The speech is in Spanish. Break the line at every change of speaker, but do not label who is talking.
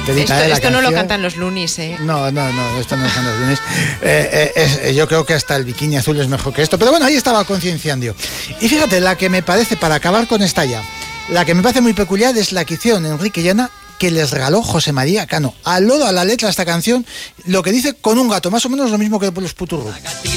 Esto no lo cantan los Lunis, ¿eh?
No, esto no lo cantan los Lunis. Yo creo que hasta el Bikini Azul es mejor que esto. Pero bueno, ahí estaba concienciando. Y fíjate, la que me parece, para acabar con esta ya, la que me parece muy peculiar es la que hicieron Enrique y Ana, que les regaló José María Cano. Al lodo, a la letra de esta canción, lo que dice con un gato, más o menos lo mismo que los Puturro.